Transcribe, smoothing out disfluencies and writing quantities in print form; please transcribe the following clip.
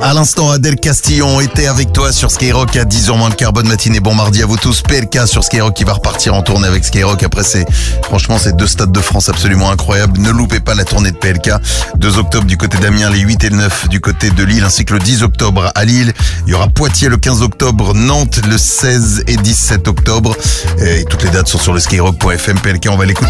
À l'instant, Adèle Castillon était avec toi sur Skyrock à 10h moins le quart. Bonne matinée, bon mardi à vous tous. PLK sur Skyrock qui va repartir en tournée avec Skyrock. Après, franchement, c'est 2 stades de France absolument incroyables. Ne loupez pas la tournée de PLK. 2 octobre du côté d'Amiens, les 8 et le 9 du côté de Lille, ainsi que le 10 octobre à Lille. Il y aura Poitiers le 15 octobre, Nantes le 16 et 17 octobre. Et toutes les dates sont sur le skyrock.fm. PLK, on va l'écouter.